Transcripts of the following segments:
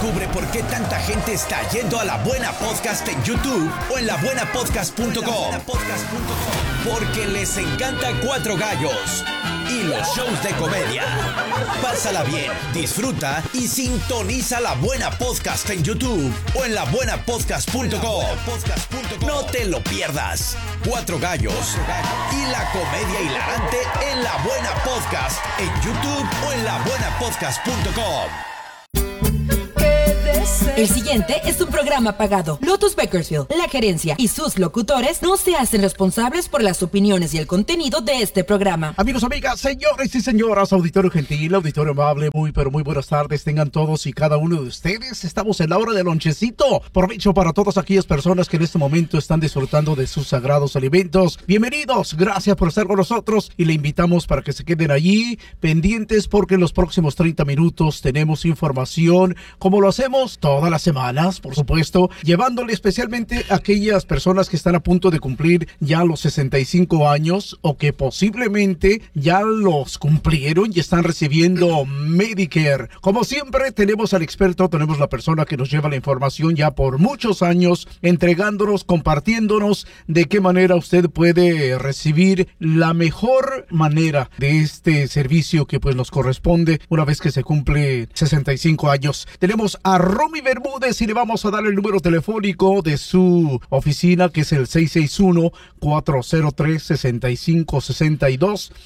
Descubre por qué tanta gente está yendo a La Buena Podcast en YouTube o en labuenapodcast.com. Porque les encanta Cuatro Gallos y los shows de comedia. Pásala bien, disfruta y sintoniza La Buena Podcast en YouTube o en labuenapodcast.com. No te lo pierdas. Cuatro Gallos y la comedia hilarante en La Buena Podcast en YouTube o en labuenapodcast.com. El siguiente es un programa pagado. Lotus Bakersfield, la gerencia y sus locutores no se hacen responsables por las opiniones y el contenido de este programa. Amigos, amigas, señores y señoras, auditorio gentil, auditorio amable, muy buenas tardes tengan todos y cada uno de ustedes. Estamos en la hora del lonchecito. Provecho para todas aquellas personas que en este momento están disfrutando de sus sagrados alimentos. Bienvenidos, gracias por estar con nosotros y le invitamos para que se queden allí pendientes porque en los próximos 30 minutos tenemos información como lo hacemos todas las semanas, por supuesto, llevándole especialmente a aquellas personas que están a punto de cumplir ya los 65 años o que posiblemente ya los cumplieron y están recibiendo Medicare. Como siempre, tenemos al experto, tenemos la persona que nos lleva la información ya por muchos años, entregándonos, compartiéndonos de qué manera usted puede recibir la mejor manera de este servicio que pues nos corresponde una vez que se cumple 65 años. Tenemos a Romy Bermúdez y le vamos a dar el número telefónico de su oficina, que es el 661-403-6562,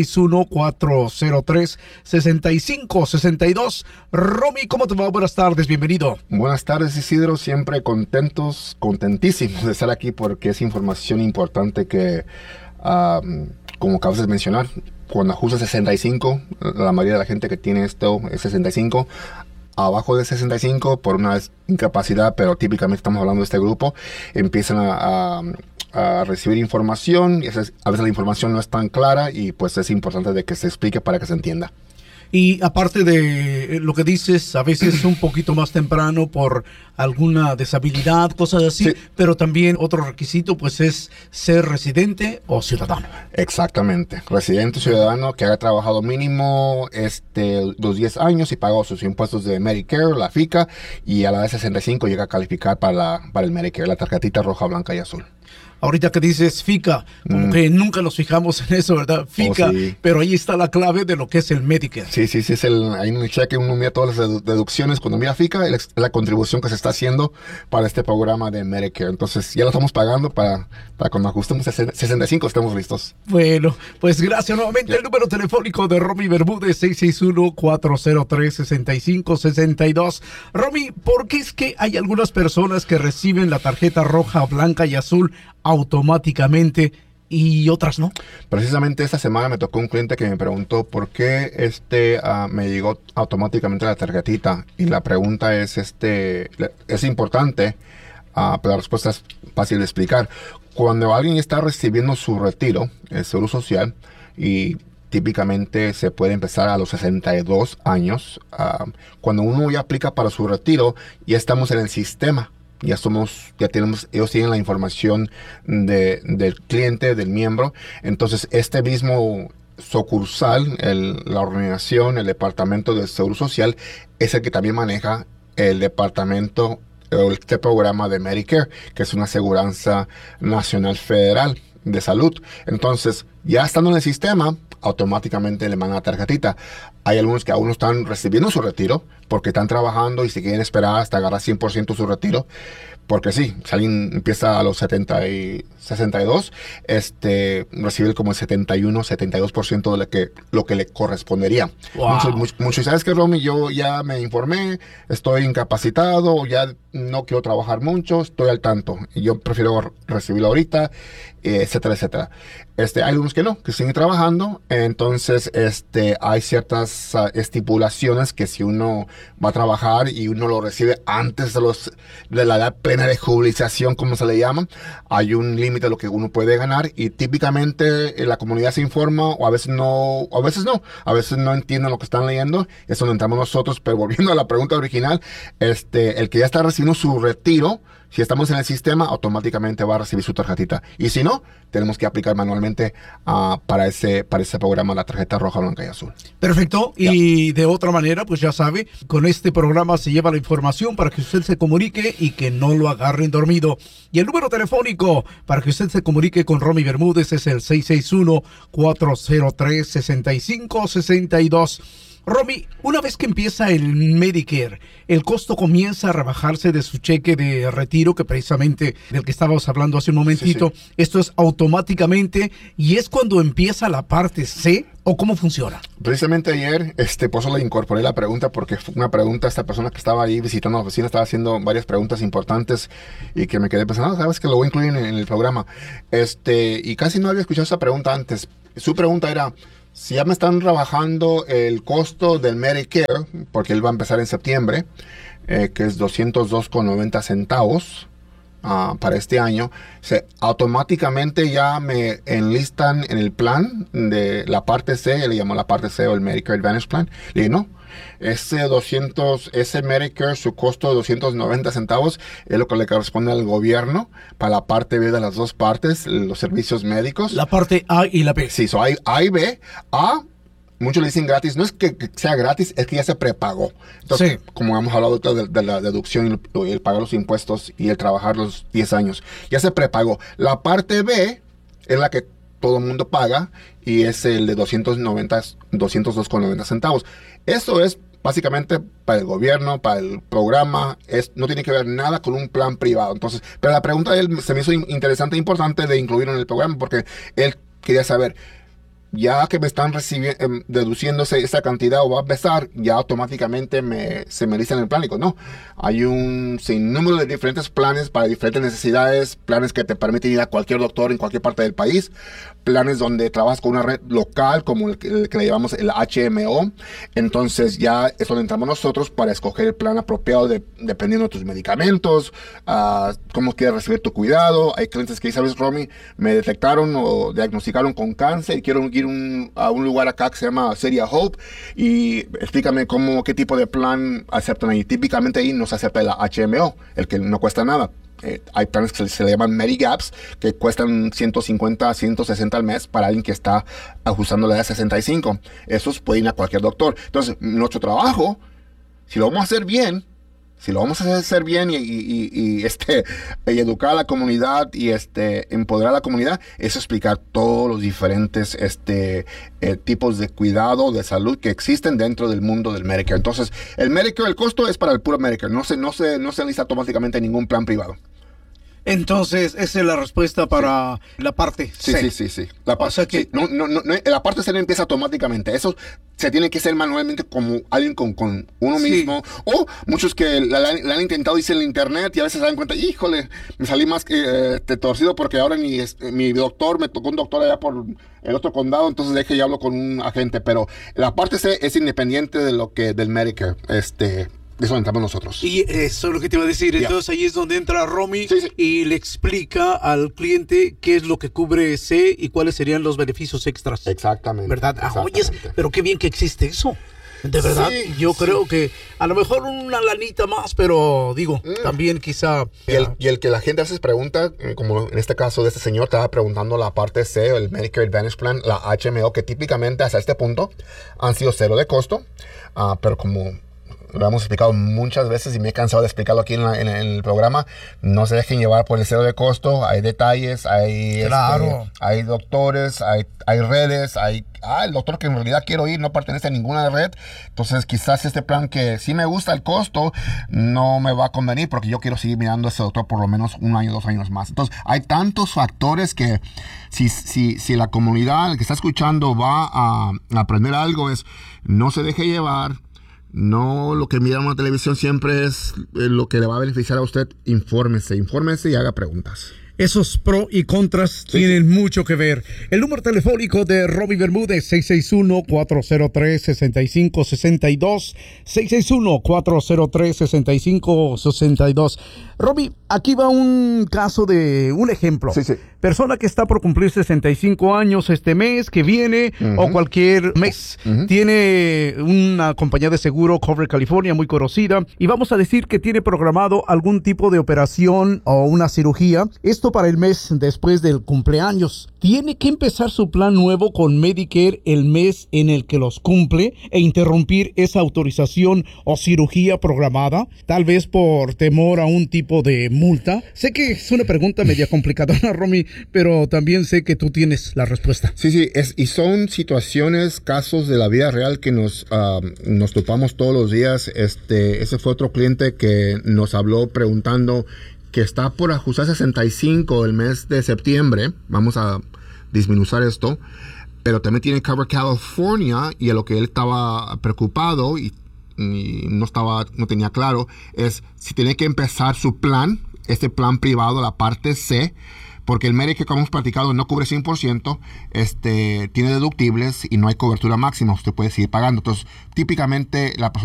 661-403-6562. Romy, ¿cómo te va? Buenas tardes, bienvenido. Buenas tardes, Isidro, siempre contentísimos de estar aquí porque es información importante que, como acabas de mencionar, cuando ajustas 65, la mayoría de la gente que tiene esto es 65, abajo de 65 por una incapacidad, pero típicamente estamos hablando de este grupo, empiezan a recibir información y a veces la información no es tan clara y pues es importante de que se explique para que se entienda. Y aparte de lo que dices, a veces un poquito más temprano por alguna deshabilidad, cosas así, sí. Pero también otro requisito pues es ser residente o ciudadano. Exactamente, residente o ciudadano que haya trabajado mínimo los 10 años y pagado sus impuestos de Medicare, la FICA, y a la de 65 llega a calificar para el Medicare, la tarjetita roja, blanca y azul. Ahorita que dices FICA, como que nunca nos fijamos en eso, ¿verdad? FICA, sí. Pero ahí está la clave de lo que es el Medicare. Sí, es ahí en el cheque uno mira todas las deducciones. Cuando mira FICA, es la contribución que se está haciendo para este programa de Medicare. Entonces ya lo estamos pagando para cuando ajustemos a 65 estemos listos. Bueno, pues gracias nuevamente. Yeah. El número telefónico de Romy Bermúdez, 661-403-6562. Romy, ¿por qué es que hay algunas personas que reciben la tarjeta roja, blanca y azul automáticamente y otras no? Precisamente esta semana me tocó un cliente que me preguntó por qué me llegó automáticamente la tarjetita, y la pregunta es importante, pero la respuesta es fácil de explicar. Cuando alguien está recibiendo su retiro, el seguro social, y típicamente se puede empezar a los 62 años, cuando uno ya aplica para su retiro, ya estamos en el sistema. Ellos tienen la información del cliente, del miembro. Entonces, este mismo sucursal, la organización, el departamento del Seguro Social, es el que también maneja el departamento, este programa de Medicare, que es una aseguranza nacional federal de salud. Entonces, ya estando en el sistema, automáticamente le mandan la tarjetita. Hay algunos que aún no están recibiendo su retiro porque están trabajando y si quieren esperar hasta agarrar 100% su retiro. Porque sí, si alguien empieza a los 70 y 62, recibe como el 71-72% de lo que le correspondería. Wow. Muchos, ¿sabes qué, Romy? Yo ya me informé, estoy incapacitado, ya no quiero trabajar mucho, estoy al tanto. Y yo prefiero recibirlo ahorita, etcétera, etcétera. Hay algunos que no, que siguen trabajando. Entonces, hay ciertas estipulaciones que si uno va a trabajar y uno lo recibe antes de la edad plena de jubilación, como se le llama, hay un límite a lo que uno puede ganar, y típicamente la comunidad se informa, o a veces no, a veces no entienden lo que están leyendo. Es donde entramos nosotros. Pero volviendo a la pregunta original, el que ya está recibiendo su retiro, Si estamos en el sistema, automáticamente va a recibir su tarjetita. Y si no, tenemos que aplicar manualmente para ese programa la tarjeta roja, blanca y azul. Perfecto. Y de otra manera, pues ya sabe, con este programa se lleva la información para que usted se comunique y que no lo agarren dormido. Y el número telefónico para que usted se comunique con Romy Bermúdez es el 661-403-6562. Romy, una vez que empieza el Medicare, el costo comienza a rebajarse de su cheque de retiro, que precisamente del que estábamos hablando hace un momentito. Sí. Esto es automáticamente, y es cuando empieza la parte C, ¿o cómo funciona? Precisamente ayer, por eso le incorporé la pregunta, porque fue una pregunta, esta persona que estaba ahí visitando la oficina estaba haciendo varias preguntas importantes y que me quedé pensando, sabes que lo voy a incluir en el programa. Y casi no había escuchado esa pregunta antes. Su pregunta era, si ya me están rebajando el costo del Medicare, porque él va a empezar en septiembre, que es 202,90 centavos para este año, automáticamente ya me enlistan en el plan de la parte C, le llamó la parte C o el Medicare Advantage Plan. Le dije, no, ese Medicare, su costo de 290 centavos es lo que le corresponde al gobierno para la parte B de las dos partes, los servicios médicos. La parte A y la B. Sí, hay A y B. A, muchos le dicen gratis, no es que sea gratis, es que ya se prepagó. Entonces, sí, como hemos hablado de la deducción y el pagar los impuestos y el trabajar los 10 años, ya se prepagó. La parte B es la que todo el mundo paga y es el de 202,90 centavos. Eso es básicamente para el gobierno, para el programa, no tiene que ver nada con un plan privado. Entonces, pero la pregunta de él se me hizo interesante e importante de incluirlo en el programa porque él quería saber, ya que me están deduciéndose esa cantidad o va a empezar, ya automáticamente se me lista en el plan. Digo, no, hay un sinnúmero de diferentes planes para diferentes necesidades, planes que te permiten ir a cualquier doctor en cualquier parte del país, planes donde trabajas con una red local como el que le llamamos el HMO. Entonces ya es donde entramos nosotros para escoger el plan apropiado dependiendo de tus medicamentos, cómo quieres recibir tu cuidado. Hay clientes que dicen, ¿sabes, Romy? Me detectaron o diagnosticaron con cáncer y quiero ir a un lugar acá que se llama Seria Hope y explícame qué tipo de plan aceptan ahí. Típicamente ahí no se acepta el HMO, el que no cuesta nada. Hay planes que se le llaman Medigaps, que cuestan 150, 160 al mes para alguien que está ajustando la edad de 65. Esos pueden ir a cualquier doctor. Entonces, nuestro trabajo, si lo vamos a hacer bien y educar a la comunidad y empoderar a la comunidad, es explicar todos los diferentes tipos de cuidado, de salud que existen dentro del mundo del Medicare. Entonces, el Medicare, el costo es para el puro Medicare, no se enlista automáticamente en ningún plan privado. Entonces, esa es la respuesta para la parte C. Sí. La parte C no empieza automáticamente. Eso se tiene que hacer manualmente como alguien con uno mismo. O muchos que la han intentado, dicen en internet y a veces se dan cuenta, híjole, me salí más que torcido porque ahora mi doctor, me tocó un doctor allá por el otro condado, entonces deje y hablo con un agente. Pero la parte C es independiente del Medicare. De eso entramos nosotros. Y eso es lo que te iba a decir. Yeah. Entonces ahí es donde entra Romy y le explica al cliente qué es lo que cubre C y cuáles serían los beneficios extras. Exactamente. ¿Verdad? Oye, pero qué bien que existe eso. De verdad, yo creo que a lo mejor una lanita más, pero digo, también quizá... Y el que la gente a veces pregunta, como en este caso de este señor, estaba preguntando la parte C, el Medicare Advantage Plan, la HMO, que típicamente hasta este punto han sido cero de costo, pero como... lo hemos explicado muchas veces y me he cansado de explicarlo aquí en el programa. No se dejen llevar por el cero de costo. Hay detalles, hay doctores, hay redes, el doctor que en realidad quiero ir no pertenece a ninguna red. Entonces quizás este plan que sí me gusta el costo no me va a convenir porque yo quiero seguir mirando a ese doctor por lo menos 1 año, 2 años más. Entonces hay tantos factores que si la comunidad, el que está escuchando, va a aprender algo, es no se deje llevar. No, lo que mira en la televisión siempre es lo que le va a beneficiar a usted. Infórmese y haga preguntas. esos pro y contras tienen mucho que ver. El número telefónico de Robbie Bermúdez, 661-403-6562, 661-403-6562. Robbie, aquí va un caso de un ejemplo. Sí. Persona que está por cumplir 65 años este mes, que viene, o cualquier mes. Tiene una compañía de seguro, Cover California, muy conocida, y vamos a decir que tiene programado algún tipo de operación o una cirugía. Esto para el mes después del cumpleaños. Tiene que empezar su plan nuevo con Medicare el mes en el que los cumple e interrumpir esa autorización o cirugía programada, tal vez por temor a un tipo de multa. Sé que es una pregunta media complicadora, Romy, pero también sé que tú tienes la respuesta. Sí, y son situaciones, casos de la vida real que nos topamos todos los días. Ese fue otro cliente que nos habló preguntando que está por ajustar 65 el mes de septiembre. Vamos a disminuir esto, pero también tiene Cover California, y a lo que él estaba preocupado y no tenía claro es si tiene que empezar su plan, este plan privado, la parte C, porque el Medicare, como hemos platicado, no cubre 100%, tiene deductibles y no hay cobertura máxima, usted puede seguir pagando. Entonces, típicamente la persona